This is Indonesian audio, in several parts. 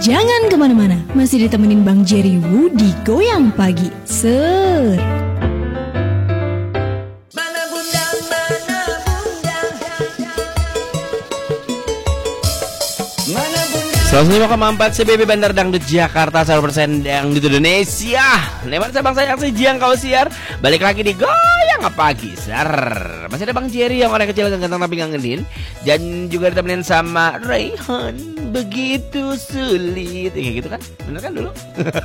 Jangan kemana-mana, masih ditemenin Bang Jerry Wu di Goyang Pagi. Ser. Selamat 5,4 CBB Bandar Dangdut Jakarta 100% Dangdut Indonesia. Neman sabang sayang sejang kau siar. Balik lagi di Goyang Pagi. Ser. Masih ada Bang Jerry yang orang kecil ganteng tapi ngangenin. Dan juga ditemenin sama Rayhan. Begitu sulit. Kayak gitu kan? Bener kan dulu?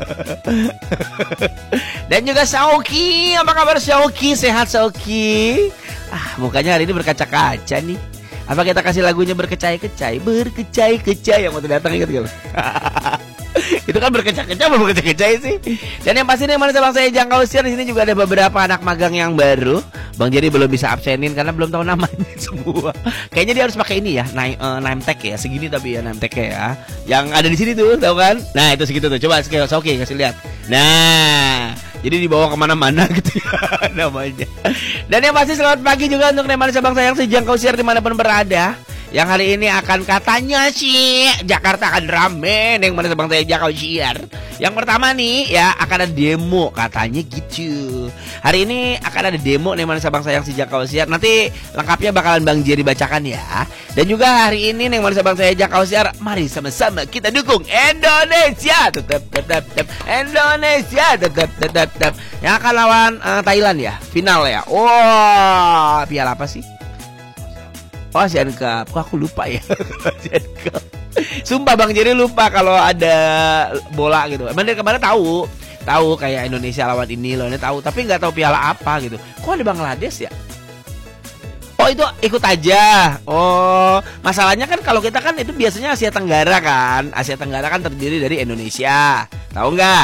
Dan juga Sauki. Apa kabar Sauki? Sehat Sauki? Mukanya hari ini berkaca-kaca nih. Apa kita kasih lagunya berkecai-kecai yang waktu datang, ingat gak? Itu kan berkecai-kecai apa berkecai-kecai sih? Dan yang pasti nih mana bang saya jangkau siar, di sini juga ada beberapa anak magang yang baru. Bang Jerry belum bisa absenin karena belum tahu namanya semua. Kayaknya dia harus pakai ini ya, name tag ya, segini tapi ya name tag ya. Yang ada di sini tuh, tahu kan? Nah itu segitu tuh. Coba oke kasih lihat. Nah, jadi dibawa kemana-mana gitu ya namanya. Dan yang pasti selamat pagi juga untuk Neman Sabang Sayang sejangkau siar dimanapun berada. Yang hari ini akan katanya sih Jakarta akan rame yang mana Sabang Sayang jangkau siar. Yang pertama nih ya akan ada demo katanya gitu. Hari ini akan ada demo nih mana Sabang Sayang sejangkau siar. Nanti lengkapnya bakalan Bang Jerry bacakan ya. Dan juga hari ini nih mana Sabang Sayang jangkau siar. Mari sama-sama kita dukung Indonesia tetap Indonesia tetap. Yang akan lawan Thailand ya, final ya. Wah, piala apa sih? Oh, Asian Cup. Kok aku lupa ya? Asian Cup. Sumpah Bang Jerry lupa kalau ada bola gitu. Emang dari kemarin tahu kayak Indonesia lawan ini loh, tahu, tapi nggak tahu piala apa gitu. Kok ada Bangladesh ya? Oh itu ikut aja. Oh masalahnya kan kalau kita kan itu biasanya Asia Tenggara kan. Asia Tenggara kan terdiri dari Indonesia. Tahu nggak?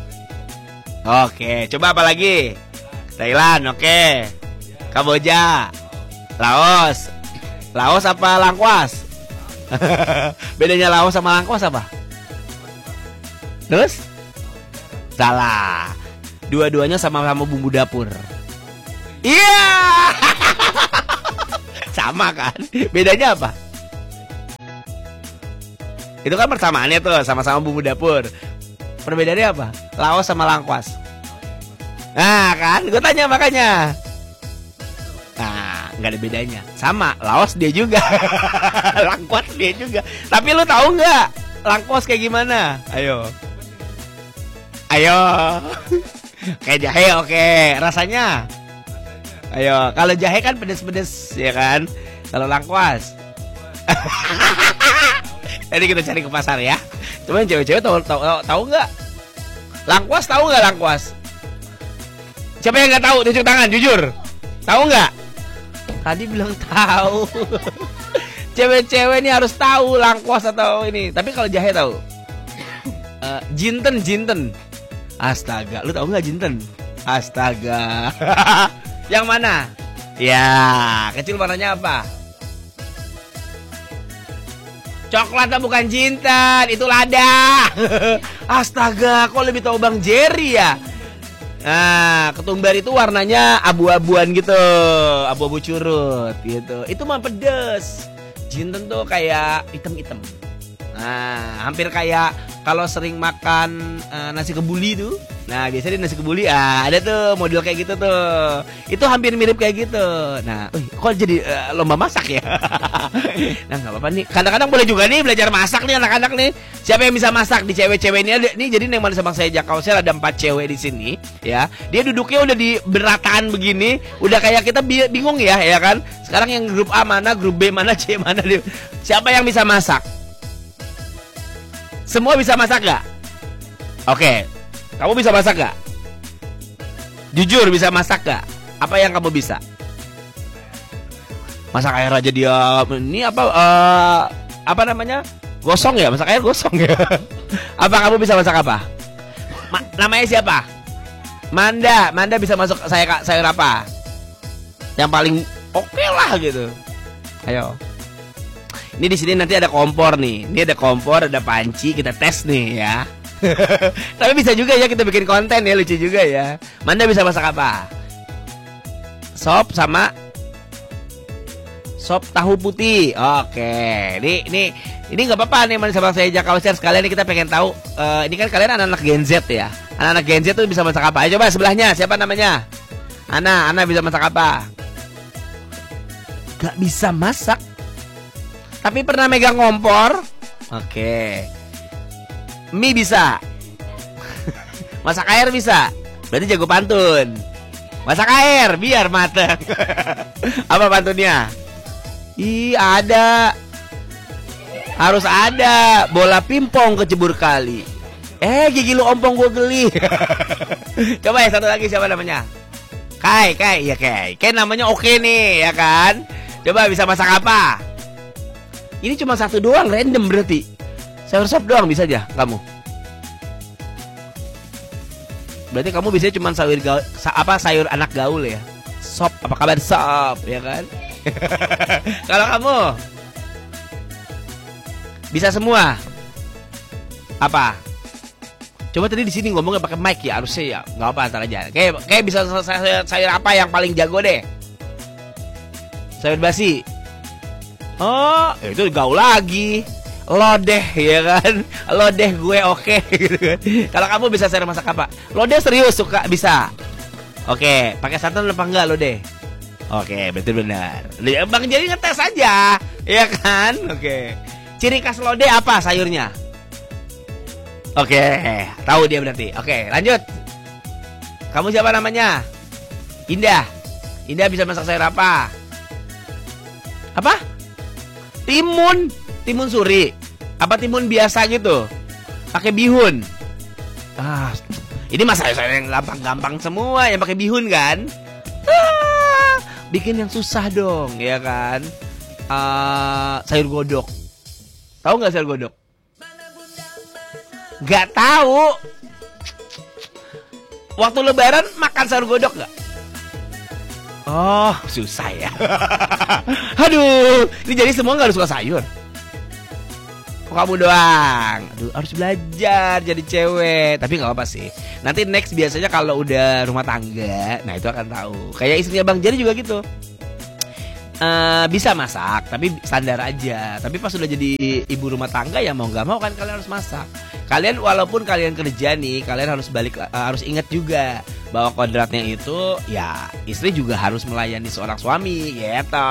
Oke, coba apa lagi? Thailand, oke. Kamboja, Laos apa Langkuas? Bedanya Laos sama Langkuas apa? Terus? Salah. Dua-duanya sama-sama bumbu dapur. Iya. Sama kan? Bedanya apa? Itu kan persamaannya tuh, sama-sama bumbu dapur. Perbedaannya apa? Laos sama Langkuas. Nah kan, gue tanya makanya. Nah, nggak ada bedanya. Sama, Laos dia juga. Langkuas dia juga. Tapi lu tahu nggak Langkuas kayak gimana? Ayo. Kayak jahe oke. Rasanya? Ayo, kalau jahe kan pedes-pedes ya kan. Kalau Langkuas. Jadi kita cari ke pasar ya. Cuman cewek-cewek tahu nggak? Langkuas tahu nggak Langkuas? Siapa yang nggak tahu? Tunjuk tangan, jujur. Tahu nggak? Tadi bilang tahu. Cewek-cewek ini harus tahu Langkuas atau ini. Tapi kalau jahe tahu. Jinten. Astaga, lu tahu nggak Jinten? Astaga. Yang mana? Ya, kecil warnanya apa? Coklat bukan Jinten, itu lada. Astaga, kok lebih tahu Bang Jerry ya? Nah, ketumbar itu warnanya abu-abuan gitu, abu-abu curut gitu. Itu mah pedes. Jinten tuh kayak hitam-hitam. Nah, hampir kayak kalau sering makan nasi kebuli tuh. Nah, biasanya di nasi kebuli ada tuh model kayak gitu tuh. Itu hampir mirip kayak gitu. Nah, kok jadi lomba masak ya? Nah, nggak apa-apa nih. Kadang-kadang boleh juga nih belajar masak nih anak-anak nih. Siapa yang bisa masak di cewek-cewek ini ada nih. Jadi yang mana sama saya jangkau saya ada 4 cewek di sini ya. Dia duduknya udah di berataan begini, udah kayak kita bingung ya kan. Sekarang yang grup A mana, grup B mana, C mana. Siapa yang bisa masak? Semua bisa masak gak? Oke, kamu bisa masak gak? Jujur bisa masak gak? Apa yang kamu bisa? Masak air aja dia. Ini apa namanya? Gosong ya? Masak air gosong ya? Apa kamu bisa masak apa? Namanya siapa? Manda bisa masuk sayur apa? Yang paling oke lah gitu. Ayo. Ini di sini nanti ada kompor nih. Ini ada kompor, ada panci, kita tes nih ya. Tapi bisa juga ya kita bikin konten ya, lucu juga ya. Manda bisa masak apa? Sop sama sop tahu putih. Oke. Ini Ini nggak apa-apa nih sama saya Jakal Share. Sekalian nih kita pengen tahu. Ini kan kalian anak-anak Gen Z ya. Anak-anak Gen Z tuh bisa masak apa? Ayo coba sebelahnya siapa namanya? Ana bisa masak apa? Gak bisa masak. Tapi pernah megang kompor. Oke. Mie bisa. Masak air bisa. Berarti jago pantun. Masak air biar mateng. Apa pantunnya? Ada. Harus ada. Bola pimpong kecebur kali. Gigi lu ompong gue geli. Coba ya satu lagi siapa namanya? Kai. Ya Kai namanya oke nih ya kan. Coba bisa masak apa? Ini cuma satu doang, random berarti. Sayur sop doang bisa aja kamu. Berarti kamu bisa cuma sayur anak gaul ya. Sop, apa kabar sop ya kan? Kalau kamu bisa semua. Apa? Coba tadi di sini ngomongnya pakai mic ya, harusnya ya. Enggak apa antar aja. Kayak bisa sayur apa yang paling jago deh? Sayur basi. Oh, itu gaul lagi. Lodeh ya kan. Lodeh gue oke gitu kan. Kalau kamu bisa sayur masak apa? Lodeh serius suka bisa. Oke, pakai santan apa enggak lodeh? Oke, betul benar. Bang jadi ngetes aja, ya kan? Oke. Ciri khas lodeh apa sayurnya? Oke, tahu dia berarti. Oke, lanjut. Kamu siapa namanya? Indah. Indah bisa masak sayur apa? Apa? Timun. Timun suri. Apa timun biasa gitu? Pakai bihun. Ini mah sayur yang gampang-gampang semua yang pakai bihun kan? Bikin yang susah dong, ya kan? Sayur godok. Tahu nggak sayur godok? Nggak tahu. Waktu lebaran makan sayur godok nggak? Oh, susah ya. Aduh, ini jadi semua nggak harus suka sayur. Kamu doang. Aduh, harus belajar jadi cewek. Tapi nggak apa sih. Nanti next biasanya kalau udah rumah tangga, nah itu akan tahu. Kayak istrinya Bang Jerry juga gitu. Bisa masak, tapi standar aja. Tapi pas udah jadi ibu rumah tangga ya mau nggak mau kan kalian harus masak. Kalian walaupun kalian kerja nih, kalian harus harus ingat juga bahwa kodratnya itu ya istri juga harus melayani seorang suami, gitu.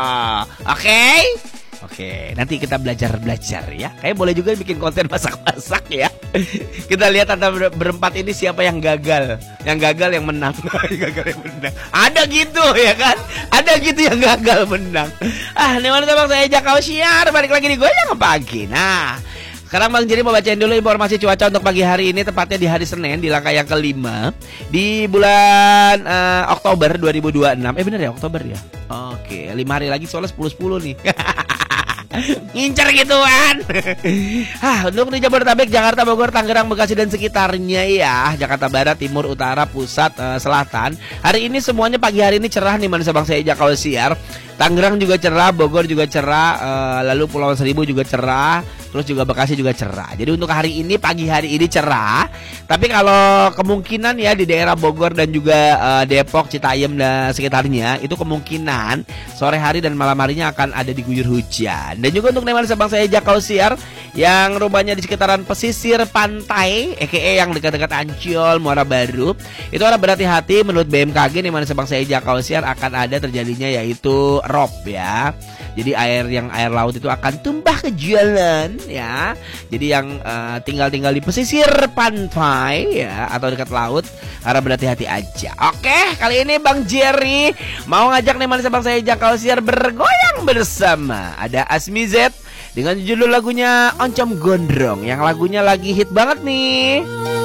Oke, nanti kita belajar ya. Kayak boleh juga bikin konten masak-masak ya. Kita lihat antara berempat ini siapa yang gagal. Yang gagal yang menang. Gagal yang menang. Ada gitu ya kan? Ada gitu yang gagal menang. Ini mana Bang saya Jakal Share. Balik lagi di Goyang Pagi. Nah, sekarang Bang Jerry mau bacain dulu informasi cuaca untuk pagi hari ini. Tepatnya di hari Senin, di langkah yang kelima, di bulan Oktober 2026. Bener ya Oktober ya? Oke, 5 hari lagi soalnya 10-10 nih. Ngincer gituan. Untuk di Jabodetabek, Jakarta, Bogor, Tangerang, Bekasi dan sekitarnya ya. Jakarta Barat, Timur, Utara, Pusat, Selatan. Hari ini semuanya pagi hari ini cerah nih manusia bang saya Jakal Share. Tangerang juga cerah, Bogor juga cerah, lalu Pulau Seribu juga cerah, terus juga Bekasi juga cerah. Jadi untuk hari ini pagi hari ini cerah. Tapi kalau kemungkinan ya di daerah Bogor dan juga Depok, Citayam dan sekitarnya itu kemungkinan sore hari dan malam harinya akan ada diguyur hujan. Dan juga untuk manusia bang saya Jakal Share yang rumahnya di sekitaran pesisir pantai, yang dekat-dekat Ancol, Muara Baru, itu harap berhati-hati. Menurut BMKG nih manusia bang saya Jakal Share akan ada terjadinya yaitu rob ya. Jadi air laut itu akan tumbah ke jalan ya. Jadi yang tinggal di pesisir pantai ya atau dekat laut harap berhati-hati aja. Oke, kali ini Bang Jerry mau ngajak nih manusia bang saya Jakal Share bergoyang bersama. Ada Asmi Z dengan judul lagunya Oncom Gondrong yang lagunya lagi hit banget nih.